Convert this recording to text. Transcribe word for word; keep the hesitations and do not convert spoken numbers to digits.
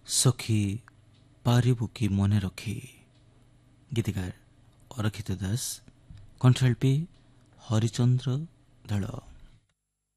ସଖୀ ପାରିବୁ କି ମନେ ରଖି। ଗୀତିକାର ଅରକ୍ଷିତ ଦାସ, କଣ୍ଠଶିଳ୍ପୀ ହରିଚନ୍ଦ୍ର ଧଳ।